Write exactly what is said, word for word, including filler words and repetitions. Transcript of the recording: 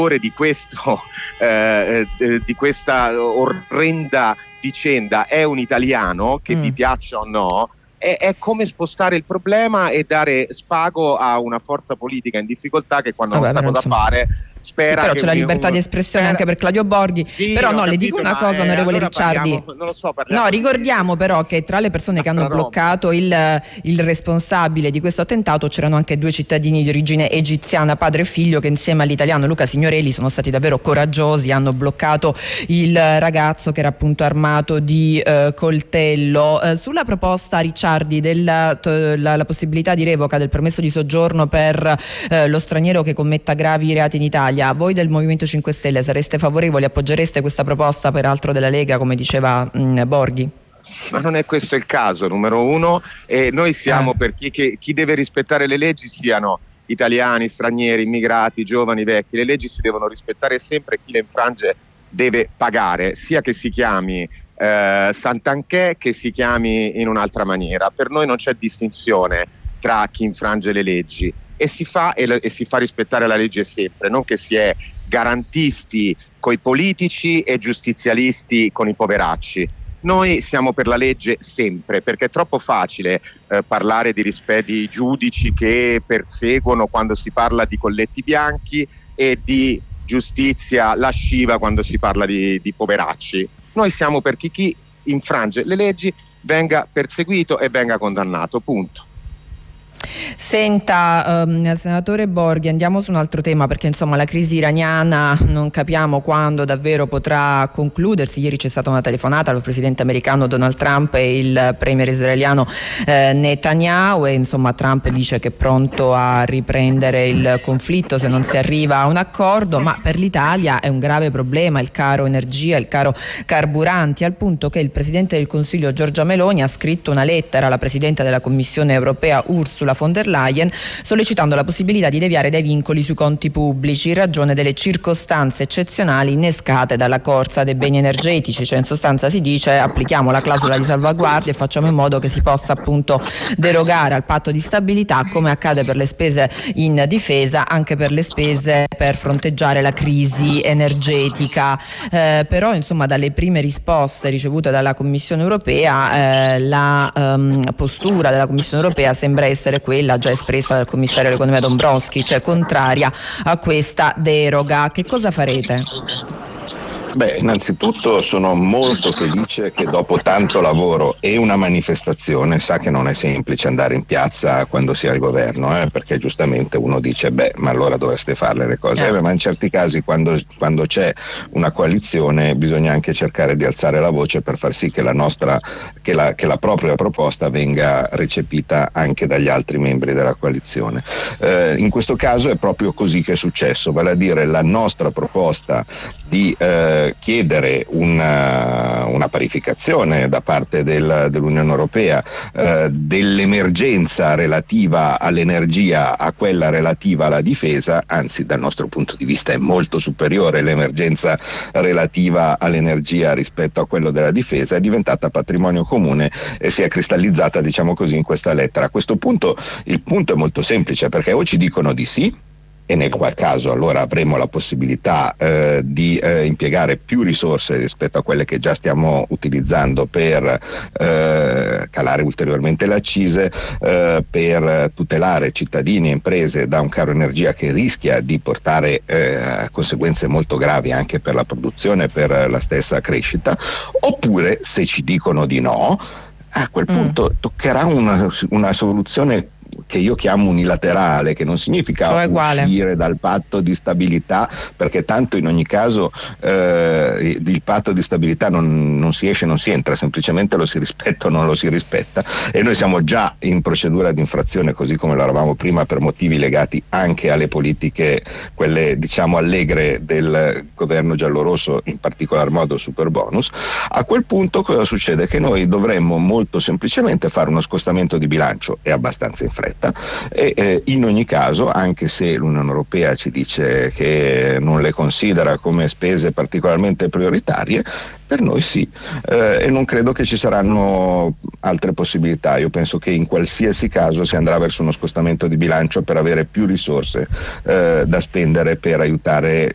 di questo eh, di questa orrenda vicenda è un italiano, che mm. vi piaccia o no, è, è come spostare il problema e dare spago a una forza politica in difficoltà che quando Vabbè, non sa cosa insomma... fare spera sì, però che c'è la libertà un... di espressione spera... anche per Claudio Borghi. Sì, però no, capito, le dico una cosa, eh, onorevole allora Ricciardi. Parliamo, non lo so, parliamo no, ricordiamo però che tra le persone che hanno bloccato il, il responsabile di questo attentato c'erano anche due cittadini di origine egiziana, padre e figlio, che insieme all'italiano Luca Signorelli sono stati davvero coraggiosi, hanno bloccato il ragazzo che era appunto armato di eh, coltello. Eh, sulla proposta, Ricciardi, della la, la possibilità di revoca del permesso di soggiorno per eh, lo straniero che commetta gravi reati in Italia, voi del Movimento cinque Stelle sareste favorevoli, appoggereste questa proposta, peraltro della Lega, come diceva mh, Borghi? Ma non è questo il caso, numero uno, e noi siamo eh. per chi, che, chi deve rispettare le leggi siano italiani, stranieri, immigrati, giovani, vecchi. Le leggi si devono rispettare sempre, chi le infrange deve pagare, sia che si chiami eh, Santanchè che si chiami in un'altra maniera. Per noi non c'è distinzione tra chi infrange le leggi, e si fa e, e si fa rispettare la legge sempre, non che si è garantisti coi politici e giustizialisti con i poveracci. Noi siamo per la legge sempre, perché è troppo facile eh, parlare di rispetto di giudici che perseguono quando si parla di colletti bianchi e di giustizia lasciva quando si parla di, di poveracci. Noi siamo per chi, chi infrange le leggi venga perseguito e venga condannato, punto. Senta, um, senatore Borghi, andiamo su un altro tema, perché insomma la crisi iraniana non capiamo quando davvero potrà concludersi. Ieri c'è stata una telefonata al presidente americano Donald Trump e il premier israeliano eh, Netanyahu, e insomma Trump dice che è pronto a riprendere il conflitto se non si arriva a un accordo, ma per l'Italia è un grave problema il caro energia, il caro carburanti, al punto che il presidente del Consiglio Giorgia Meloni ha scritto una lettera alla presidente della Commissione europea Ursula von der Leyen sollecitando la possibilità di deviare dai vincoli sui conti pubblici in ragione delle circostanze eccezionali innescate dalla corsa dei beni energetici. Cioè in sostanza si dice: applichiamo la clausola di salvaguardia e facciamo in modo che si possa appunto derogare al patto di stabilità, come accade per le spese in difesa, anche per le spese per fronteggiare la crisi energetica. Eh, però insomma dalle prime risposte ricevute dalla Commissione europea eh, la ehm, postura della Commissione europea sembra essere quella già espressa dal commissario all'economia Dombrovskis, cioè contraria a questa deroga. Che cosa farete? Beh, innanzitutto sono molto felice che dopo tanto lavoro e una manifestazione, sa che non è semplice andare in piazza quando si è al governo, eh, perché giustamente uno dice beh, ma allora dovreste farle le cose, eh, ma in certi casi quando, quando c'è una coalizione bisogna anche cercare di alzare la voce per far sì che la nostra, che la, che la propria proposta venga recepita anche dagli altri membri della coalizione. Eh, in questo caso è proprio così che è successo, vale a dire la nostra proposta di eh, chiedere una, una parificazione da parte del, dell'Unione Europea eh, dell'emergenza relativa all'energia a quella relativa alla difesa, anzi dal nostro punto di vista è molto superiore l'emergenza relativa all'energia rispetto a quello della difesa, è diventata patrimonio comune e si è cristallizzata, diciamo così, in questa lettera. A questo punto il punto è molto semplice, perché o ci dicono di sì, e nel qual caso allora avremo la possibilità eh, di eh, impiegare più risorse rispetto a quelle che già stiamo utilizzando per eh, calare ulteriormente le accise, eh, per tutelare cittadini e imprese da un caro energia che rischia di portare eh, conseguenze molto gravi anche per la produzione e per la stessa crescita, oppure se ci dicono di no, a quel mm. punto toccherà una, una soluzione che io chiamo unilaterale, che non significa cioè uscire dal patto di stabilità, perché tanto in ogni caso eh, il patto di stabilità non, non si esce, non si entra, semplicemente lo si rispetta o non lo si rispetta, e noi siamo già in procedura di infrazione, così come lo eravamo prima, per motivi legati anche alle politiche, quelle diciamo allegre del governo giallorosso, in particolar modo super bonus. A quel punto cosa succede? Che noi dovremmo molto semplicemente fare uno scostamento di bilancio, è abbastanza in fretta, e eh, in ogni caso, anche se l'Unione Europea ci dice che non le considera come spese particolarmente prioritarie, per noi sì, eh, e non credo che ci saranno altre possibilità. Io penso che in qualsiasi caso si andrà verso uno scostamento di bilancio per avere più risorse eh, da spendere per aiutare